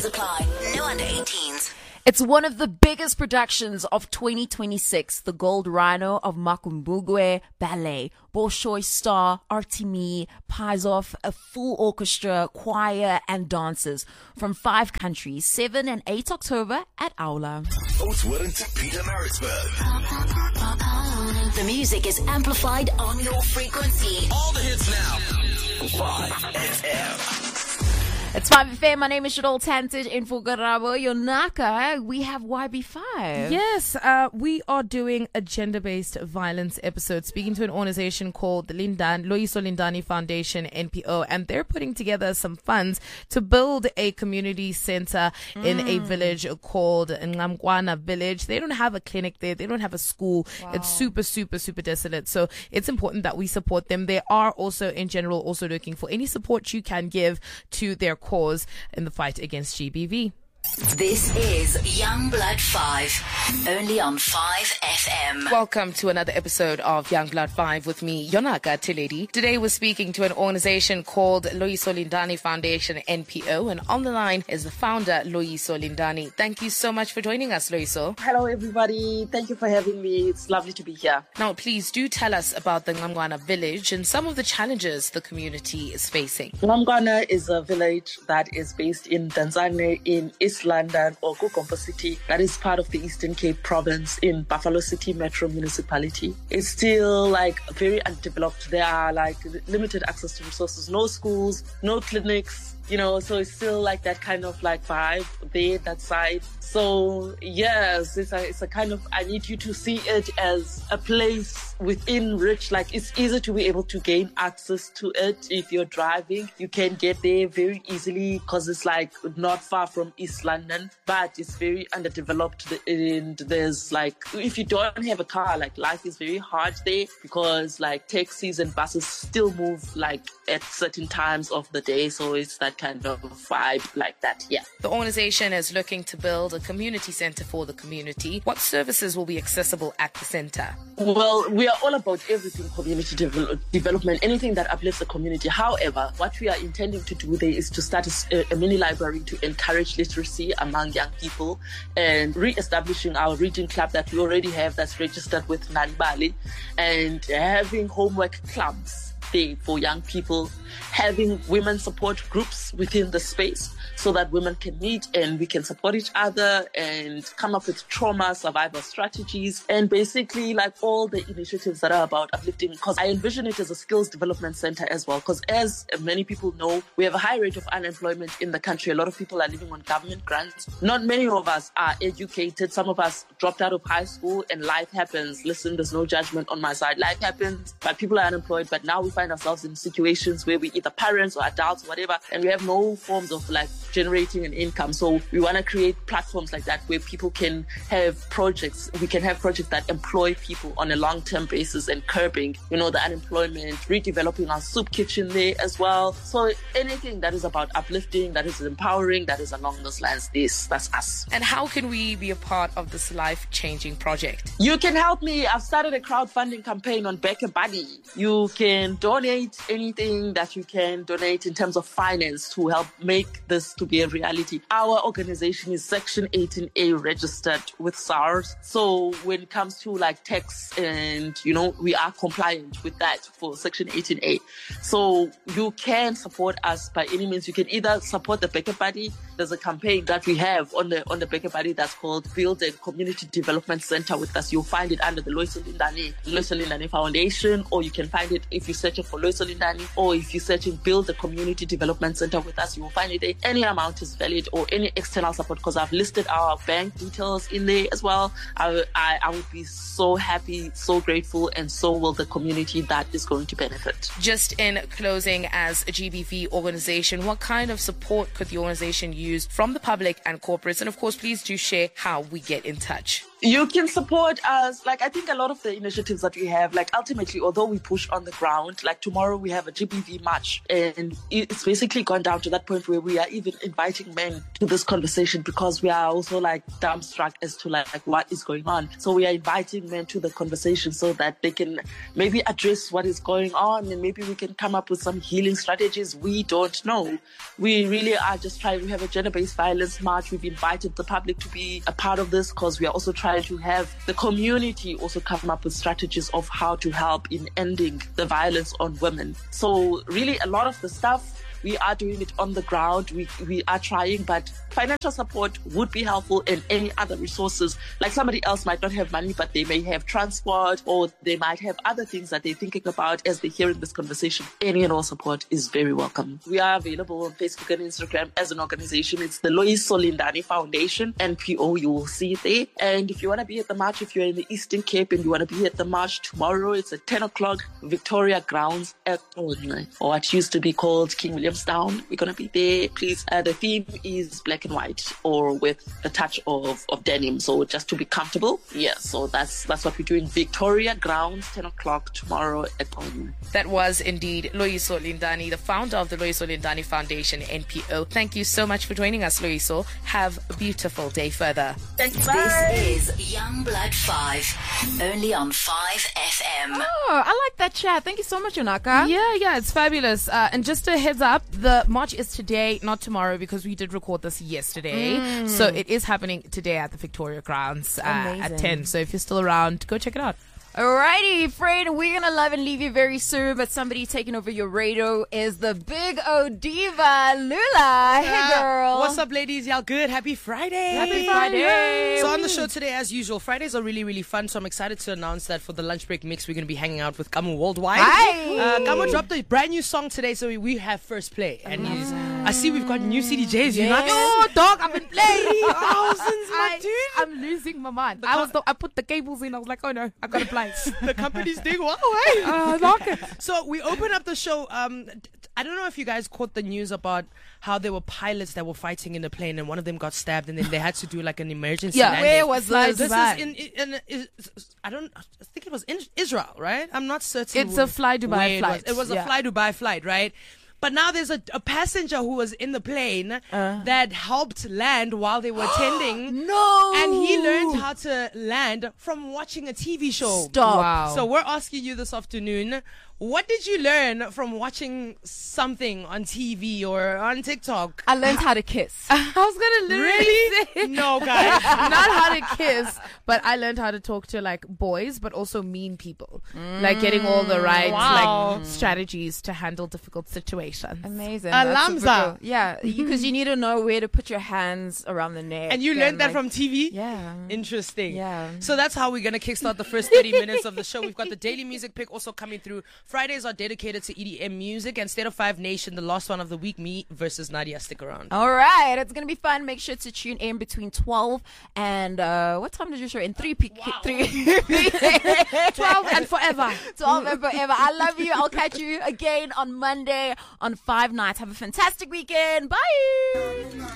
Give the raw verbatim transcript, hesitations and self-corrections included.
apply. No under eighteens. It's one of the biggest productions of twenty twenty-six, The Gold Rhino of Makhumbugwe Ballet. Bolshoi Star, Artemi, Paizoff, a full orchestra, choir and dancers from five countries, seven and eight October at Aula. Oatswood to Pietermaritzburg. The music is amplified on your frequency. All the hits now. five F M. It's five F M. My name is Shadol Tantage in for Garabo Yonaka. We have Y B five. Yes, uh, we are doing a gender-based violence episode, speaking to an organization called the Lindan, Loyiso Lindani Foundation, N P O, and they're putting together some funds to build a community center mm. in a village called Ngamkwana Village. They don't have a clinic there. They don't have a school. Wow. It's super, super, super desolate. So it's important that we support them. They are also, in general, also looking for any support you can give to their cause in the fight against G B V. This is Young Blood five, only on five F M. Welcome to another episode of Young Blood five with me, Yonaka Tiledi. Today we're speaking to an organization called Loyiso Lindani Foundation, N P O, and on the line is the founder, Loyiso Lindani. Thank you so much for joining us, Loyiso. Hello, everybody. Thank you for having me. It's lovely to be here. Now, please do tell us about the Ngamkwana village and some of the challenges the community is facing. Ngamkwana is a village that is based in Tanzania, in East London or Kukompo City, that is part of the Eastern Cape province in Buffalo City Metro Municipality. It's still like very undeveloped. There are like limited access to resources, no schools, no clinics, you know, so it's still like that kind of like vibe there, that side. So yes, it's a, it's a kind of, I need you to see it as a place within which like it's easy to be able to gain access to it. If you're driving, you can get there very easily because it's like not far from East London, but it's very underdeveloped. And there's like, if you don't have a car, like life is very hard there because like taxis and buses still move like at certain times of the day. So it's that kind of vibe like that. Yeah. The organization is looking to build a community center for the community. What services will be accessible at the center? Well, we are all about everything community de- development, anything that uplifts the community. However, what we are intending to do there is to start a, a mini library to encourage literacy among young people and re-establishing our reading club that we already have that's registered with Nalibali, and having homework clubs there for young people, having women support groups within the space so that women can meet and we can support each other and come up with trauma survival strategies and basically like all the initiatives that are about uplifting, because I envision it as a skills development center as well, because as many people know, we have a high rate of unemployment in the country. A lot of people are living on government grants. Not many of us are educated. Some of us dropped out of high school and life happens. Listen, there's no judgment on my side. Life happens, but people are unemployed. But now we find ourselves in situations where we either parents or adults or whatever, and we have no forms of like generating an income. So we want to create platforms like that where people can have projects. We can have projects that employ people on a long-term basis and curbing, you know, the unemployment, redeveloping our soup kitchen there as well. So anything that is about uplifting, that is empowering, that is along those lines, this, that's us. And how can we be a part of this life-changing project? You can help me. I've started a crowdfunding campaign on Back a Buddy. You can donate anything that you can donate in terms of finance to help make this to be a reality. Our organization is Section eighteen A registered with SARS. So when it comes to like tax and, you know, we are compliant with that for Section eighteen A. So you can support us by any means. You can either support the Back a Buddy. There's a campaign that we have on the on the Back a Buddy that's called Build a Community Development Center with us. You'll find it under the Loyiso Lindani, Loyiso Lindani Foundation, or you can find it if you're searching for Loyiso Lindani, or if you're searching Build a Community Development Center with us, you will find it there. Any amount is valid, or any external support, because I've listed our bank details in there as well. I, I, I would be so happy, so grateful, and so will the community that is going to benefit. Just in closing, as a G B V organization, what kind of support could the organization use from the public and corporates? And of course, please do share how we get in touch. You can support us. Like, I think a lot of the initiatives that we have, like, ultimately, although we push on the ground, like tomorrow we have a G B V march, and it's basically gone down to that point where we are even inviting men to this conversation because we are also like dumbstruck as to like, like what is going on. So we are inviting men to the conversation so that they can maybe address what is going on, and maybe we can come up with some healing strategies. We don't know. We really are just trying. We have a gender-based violence march. We've invited the public to be a part of this because we are also trying to have the community also come up with strategies of how to help in ending the violence on women. So really a lot of the stuff, we are doing it on the ground. We we are trying, but financial support would be helpful, and any other resources. Like somebody else might not have money, but they may have transport, or they might have other things that they're thinking about as they're hearing this conversation. Any and all support is very welcome. We are available on Facebook and Instagram as an organization. It's the Loyiso Lindani Foundation, N P O. You will see it there. And if you want to be at the march, if you're in the Eastern Cape and you want to be at the march tomorrow, it's at ten o'clock, Victoria Grounds at, or what used to be called King William Down. We're going to be there. Please, uh, the theme is black and white or with a touch of, of denim. So just to be comfortable. Yeah, so that's that's what we're doing. Victoria Grounds, ten o'clock tomorrow at home. That was indeed Loyiso Lindani, the founder of the Loyiso Lindani Foundation, N P O. Thank you so much for joining us, Loyiso. Have a beautiful day further. Thanks. This is Young Blood five, only on five F M. Oh, I like that chat. Thank you so much, Yonaka. Yeah, yeah, it's fabulous. Uh, and just a heads up, the march is today, not tomorrow, because we did record this yesterday. Mm. So it is happening today at the Victoria Grounds uh, at ten. So if you're still around, go check it out. Alrighty, friend, we're gonna love and leave you very soon, but somebody taking over your radio is the big O diva, Lula. Hey, girl. What's up, ladies? Y'all good? Happy Friday. Happy Friday. So on the show today, as usual, Fridays are really, really fun, so I'm excited to announce that for the lunch break mix, we're going to be hanging out with Kamu Worldwide. Hi. Uh, Kamu dropped a brand new song today, so we, we have first play. And he's, I see we've got new C D Js. You're not, Oh, dog, I've been playing. thousands, my I, dude. I'm losing my mind. I was, the, I put the cables in. I was like, oh no, I gotta play. The company's doing well, hey? Uh, like it. So we open up the show. Um, I don't know if you guys caught the news about how there were pilots that were fighting in the plane, and one of them got stabbed, and then they had to do like an emergency Yeah, landing. where was Like, this? This is in, in, in, in, I don't, I think it was in Israel, right? I'm not certain. It's a Fly Dubai where it flight. was. It was Yeah. a Fly Dubai flight, right? But now there's a, a passenger who was in the plane Uh. that helped land while they were attending. No. And he learned how to land from watching a T V show. Stop. Wow. So we're asking you this afternoon, what did you learn from watching something on T V or on TikTok? I learned how to kiss. I was gonna literally Really? say No, guys. not how to kiss, but I learned how to talk to like boys, but also mean people, like getting all the right Wow. like strategies to handle difficult situations. Amazing. Alamza. That's super cool. Yeah, because you need to know where to put your hands around the neck. And you learned that like- from T V? Yeah. Interesting. Yeah. So that's how we're going to kickstart the first thirty minutes of the show. We've got the daily music pick also coming through. Fridays are dedicated to E D M music, and State of Five Nation, the last one of the week, me versus Nadia. Stick around. All right, it's gonna be fun. Make sure to tune in between twelve and uh, what time did you show? In three p. Three. twelve and forever. twelve and forever. I love you. I'll catch you again on Monday on Five Nights. Have a fantastic weekend. Bye.